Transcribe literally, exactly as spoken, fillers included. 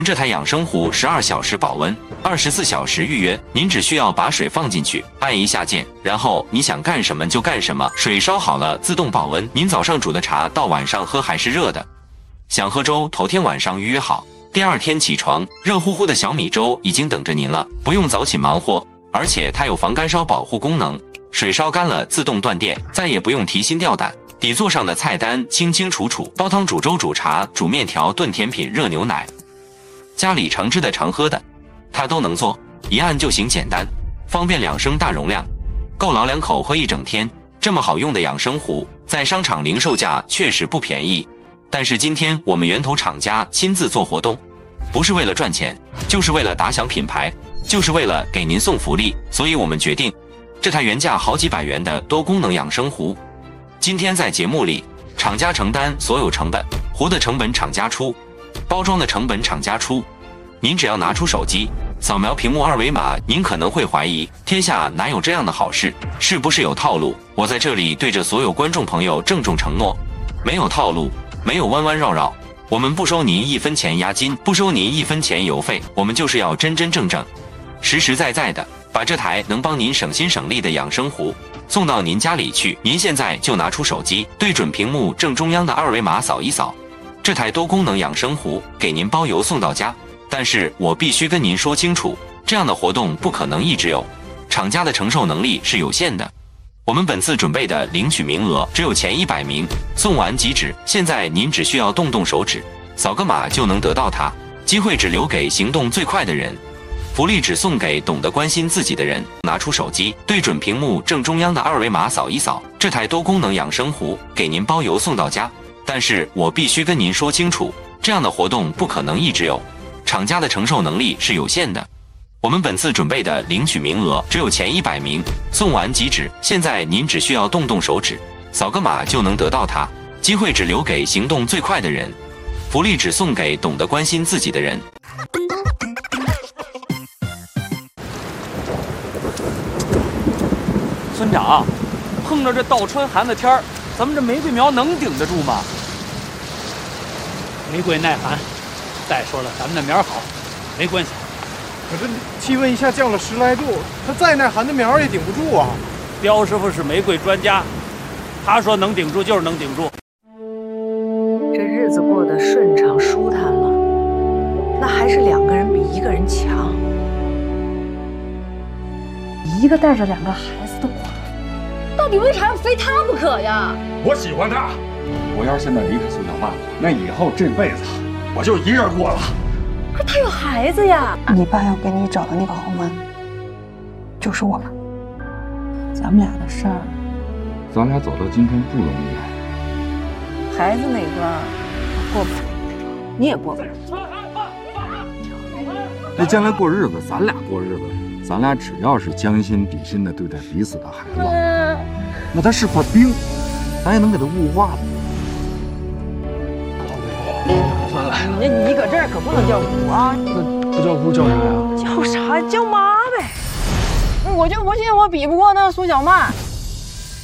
这台养生壶十二小时保温，二十四小时预约。您只需要把水放进去，按一下键，然后你想干什么就干什么。水烧好了自动保温，您早上煮的茶到晚上喝还是热的。想喝粥，头天晚上预约好，第二天起床，热乎乎的小米粥已经等着您了，不用早起忙活。而且它有防干烧保护功能，水烧干了自动断电，再也不用提心吊胆。底座上的菜单清清楚楚，煲汤、煮粥、煮茶、煮面条、炖甜品、热牛奶。家里常吃的常喝的，它都能做，一按就行，简单方便，两升大容量，够老两口喝一整天。这么好用的养生壶，在商场零售价确实不便宜，但是今天我们源头厂家亲自做活动，不是为了赚钱，就是为了打响品牌，就是为了给您送福利，所以我们决定，这台原价好几百元的多功能养生壶，今天在节目里，厂家承担所有成本，壶的成本厂家出，包装的成本厂家出。您只要拿出手机，扫描屏幕二维码，您可能会怀疑，天下哪有这样的好事？是不是有套路？我在这里对着所有观众朋友郑重承诺，没有套路，没有弯弯绕绕，我们不收您一分钱押金，不收您一分钱邮费，我们就是要真真正正、实实在在的把这台能帮您省心省力的养生壶送到您家里去。您现在就拿出手机，对准屏幕正中央的二维码扫一扫，这台多功能养生壶给您包邮送到家。但是我必须跟您说清楚，这样的活动不可能一直有，厂家的承受能力是有限的。我们本次准备的领取名额只有前一百名，送完即止。现在您只需要动动手指，扫个码就能得到它，机会只留给行动最快的人，福利只送给懂得关心自己的人。拿出手机，对准屏幕正中央的二维码扫一扫，这台多功能养生壶给您包邮送到家。但是我必须跟您说清楚，这样的活动不可能一直有，厂家的承受能力是有限的。我们本次准备的领取名额只有前一百名，送完即止。现在您只需要动动手指，扫个码就能得到它，机会只留给行动最快的人，福利只送给懂得关心自己的人。 村长，碰着这倒春寒的天儿，咱们这玫瑰苗能顶得住吗？ 玫瑰耐寒，再说了，咱们的苗好，没关系。 可是气温一下降了十来度，它再耐寒的苗也顶不住啊。 刁师傅是玫瑰专家，他说能顶住就是能顶住。 这日子过得顺畅舒坦了，那还是两个人比一个人强。 一个带着两个孩子的寡妇，到底为啥要非他不可呀？ 我喜欢他，我要是现在离开苏小曼，那以后这辈子我就一人过了。 可他有孩子呀！ 你爸要给你找的那个豪门，就是我们。咱们俩的事儿， 咱俩走到今天不容易。 孩子那关过不了，你也过不了。 那将来过日子，咱俩过日子，咱俩只要是将心比心的对待彼此的孩子，那他是块冰，咱也能给他雾化了。 算了， 你你搁这儿可不能叫姑啊！ 那不叫姑叫啥呀？ 叫啥？叫妈呗！我就不信我比不过那苏小曼。